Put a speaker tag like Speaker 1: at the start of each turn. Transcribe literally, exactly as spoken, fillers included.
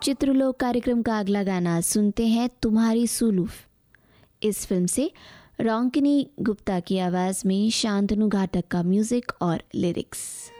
Speaker 1: चित्रलोक कार्यक्रम का अगला गाना सुनते हैं तुम्हारी सुलूफ। इस फिल्म से रोंकिनी गुप्ता की आवाज़ में शांतनु घाटक का म्यूजिक और लिरिक्स।